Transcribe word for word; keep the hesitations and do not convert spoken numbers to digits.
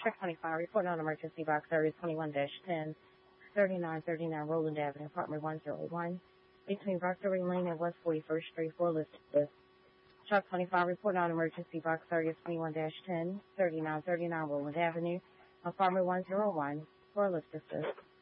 Truck twenty-five, report on emergency box area twenty-one dash ten, thirty-nine thirty-nine Roland Avenue, apartment one oh one, between Roxbury Lane and West forty-first Street for listed list. Truck twenty-five, report on emergency box area twenty-one dash ten, thirty-nine thirty-nine Roland Avenue, apartment one oh one, for listed list.